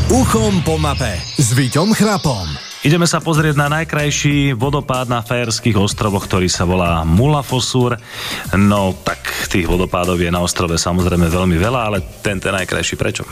Uchom po mape s Víťom Chrapom. Ideme sa pozrieť na najkrajší vodopád na Faerských ostrovoch, ktorý sa volá Múlafosur. No tak tých vodopádov je na ostrove samozrejme veľmi veľa, ale tento je najkrajší. Prečo?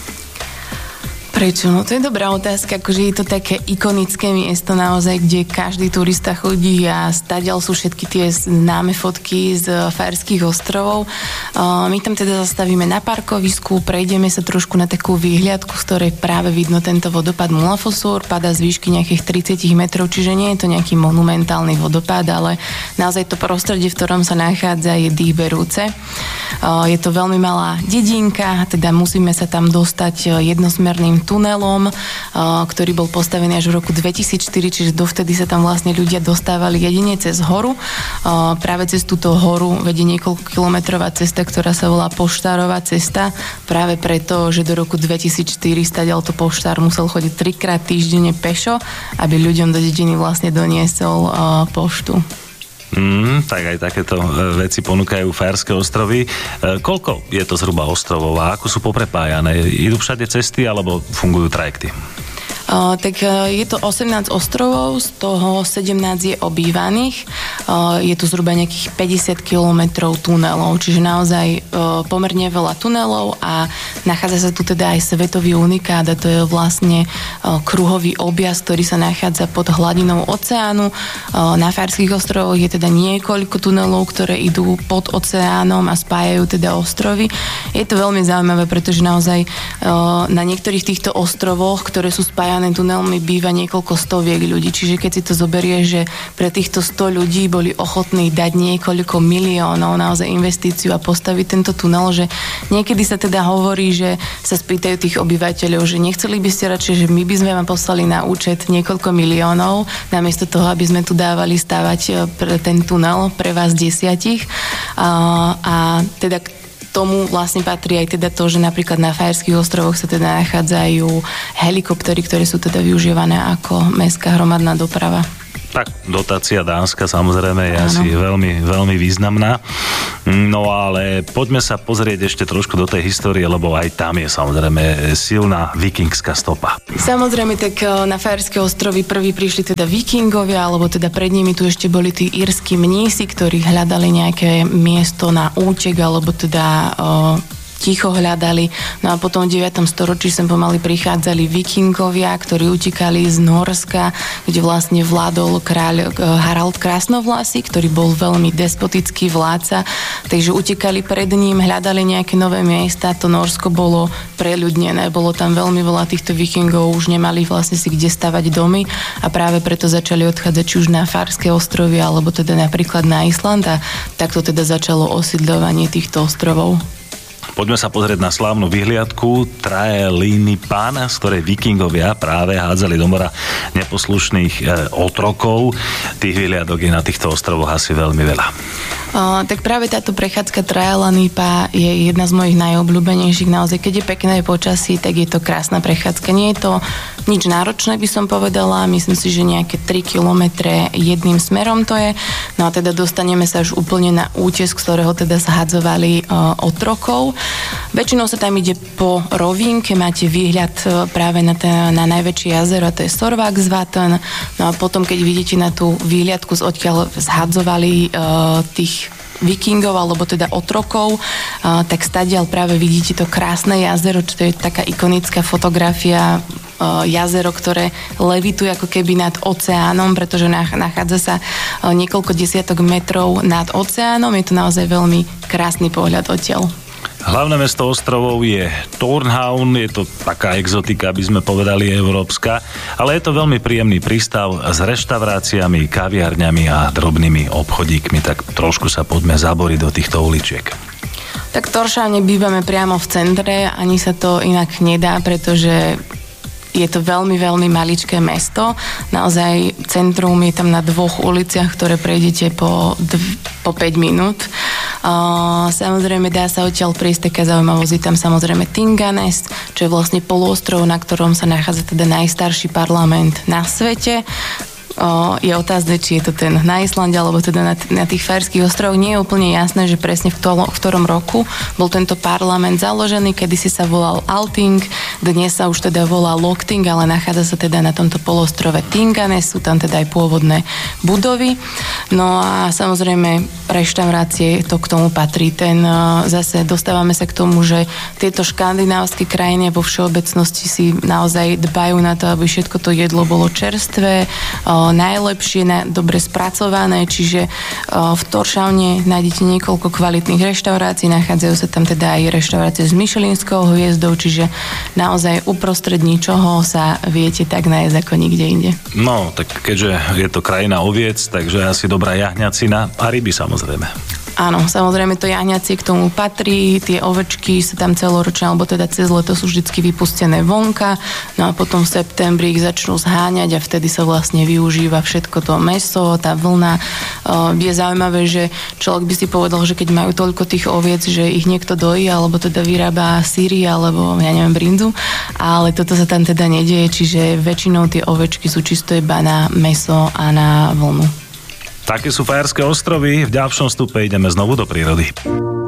Prečo? No to je dobrá otázka, akože je to také ikonické miesto naozaj, kde každý turista chodí a stadiaľ sú všetky tie známe fotky z Faerských ostrovov. My tam teda zastavíme na parkovisku, prejdeme sa trošku na takú výhliadku, z ktorej práve vidno tento vodopád Múlafosur, padá z výšky nejakých 30 metrov, čiže nie je to nejaký monumentálny vodopád, ale naozaj to prostredie, v ktorom sa nachádza, je dýchberúce. Je to veľmi malá dedinka, teda musíme sa tam dostať jednosmerným tunelom, ktorý bol postavený až v roku 2004, čiže dovtedy sa tam vlastne ľudia dostávali jedine cez horu. Práve cez túto horu vedie niekoľko kilometrová cesta, ktorá sa volá Poštárová cesta, práve preto, že do roku 2004 stadiaľto poštár musel chodiť 3-krát týždenne pešo, aby ľuďom do dediny vlastne doniesol poštu. Tak aj takéto veci ponúkajú Faerské ostrovy. Koľko je to zhruba ostrovov a ako sú poprepájané? Idú všade cesty alebo fungujú trajekty? Tak je to 18 ostrovov, z toho 17 je obývaných. Je tu zhruba nejakých 50 kilometrov tunelov, čiže naozaj pomerne veľa tunelov a nachádza sa tu teda aj svetový unikát a to je vlastne kruhový objazd, ktorý sa nachádza pod hladinou oceánu. Na Faerských ostrovoch je teda niekoľko tunelov, ktoré idú pod oceánom a spájajú teda ostrovy. Je to veľmi zaujímavé, pretože naozaj na niektorých týchto ostrovoch, ktoré sú spájané tunelmi, býva niekoľko stoviek ľudí. Čiže keď si to zoberie, že pre týchto 100 ľudí boli ochotní dať niekoľko miliónov naozaj investíciu a postaviť tento tunel, že niekedy sa teda hovorí, že sa spýtajú tých obyvateľov, že nechceli by ste radšej, že my by sme vám poslali na účet niekoľko miliónov, namiesto toho, aby sme tu dávali stavať ten tunel pre vás 10. A teda tomu vlastne patrí aj teda to, že napríklad na Faerských ostrovoch sa teda nachádzajú helikoptery, ktoré sú teda využívané ako mestská hromadná doprava. Tak, dotácia Dánska samozrejme je asi veľmi, veľmi významná. No ale poďme sa pozrieť ešte trošku do tej histórie, lebo aj tam je samozrejme silná vikingská stopa. Samozrejme, tak na Faerské ostrovy prví prišli teda vikingovia, alebo teda pred nimi tu ešte boli tí írsky mnísi, ktorí hľadali nejaké miesto na útek, alebo teda ticho hľadali. No a potom v 9. storočí sem pomaly prichádzali vikingovia, ktorí utekali z Norska, kde vlastne vládol kráľ Harald Krásnovlasý, ktorý bol veľmi despotický vládca, takže utekali pred ním, hľadali nejaké nové miesta, to Norsko bolo preľudnené, bolo tam veľmi veľa týchto vikingov, už nemali vlastne si kde stavať domy a práve preto začali odchádzať či už na Faerské ostrovy, alebo teda napríklad na Island a takto teda začalo osídľovanie týchto ostrovov. Poďme sa pozrieť na slávnu vyhliadku Traelínipan, z ktorej vikingovia práve hádzali do mora neposlušných otrokov. Tých vyhliadok je na týchto ostrovoch asi veľmi veľa. Tak práve táto prechádzka Traelínipan je jedna z mojich najobľúbenejších. Naozaj, keď je pekné počasí, tak je to krásna prechádzka. Nie je to nič náročné, by som povedala. Myslím si, že nejaké 3 kilometre jedným smerom to je. No a teda dostaneme sa už úplne na útes, z ktorého teda zhadzovali otrokov. Väčšinou sa tam ide po rovinke, máte výhľad práve na najväčšie jazero, a to je Sorvaksvatn. No a potom, keď vidíte na tú výhľadku, odkiaľ zhadzovali tých vikingov, alebo teda otrokov, tak stadiaľ práve vidíte to krásne jazero, čo to je taká ikonická fotografia, jazero, ktoré levituje ako keby nad oceánom, pretože nachádza sa niekoľko desiatok metrov nad oceánom. Je to naozaj veľmi krásny pohľad odtiaľ. Hlavné mesto ostrovov je Turnhavn, je to taká exotika, aby sme povedali, európska, ale je to veľmi príjemný prístav s reštauráciami, kaviarňami a drobnými obchodíkmi, tak trošku sa poďme zaboriť do týchto uličiek. Tak v Tórshavne bývame priamo v centre, ani sa to inak nedá, pretože je to veľmi, veľmi maličké mesto. Naozaj centrum je tam na 2 uliciach, ktoré prejdete po 5 minút. Samozrejme dá sa odtiaľ prísť taká zaujímavosť. Je tam samozrejme Tinganes, čo je vlastne poloostrov, na ktorom sa nachádza teda najstarší parlament na svete. je otázne, či je to ten na Islande, alebo teda na tých Faerských ostrovoch. Nie je úplne jasné, že presne v ktorom roku bol tento parlament založený, kedysi sa volal Althing, dnes sa už teda volá Logting, ale nachádza sa teda na tomto polostrove Tinganes, sú tam teda aj pôvodné budovy. No a samozrejme reštaurácie, to k tomu patrí. Zase dostávame sa k tomu, že tieto škandinávske krajiny vo všeobecnosti si naozaj dbajú na to, aby všetko to jedlo bolo čerstvé, najlepšie, dobre spracované, čiže v Tórshavne nájdete niekoľko kvalitných reštaurácií, nachádzajú sa tam teda aj reštaurácie s Michelinskou hviezdou, čiže naozaj uprostred ničoho sa viete tak nájsť ako nikde inde. No, tak keďže je to krajina oviec, takže asi dobrá jahňacina a ryby samozrejme. Áno, samozrejme to jahňacie k tomu patrí, tie ovečky sa tam celoročne, alebo teda cez leto sú vždycky vypustené vonka, no a potom v septembri ich začnú zháňať a vtedy sa vlastne využíva všetko to mäso, tá vlna. Je zaujímavé, že človek by si povedal, že keď majú toľko tých oviec, že ich niekto dojí, alebo teda vyrába syry, alebo ja neviem, brindu, ale toto sa tam teda nedieje, čiže väčšinou tie ovečky sú čisto iba na mäso a na vlnu. Také sú Faerské ostrovy, v ďalšom stupe ideme znovu do prírody.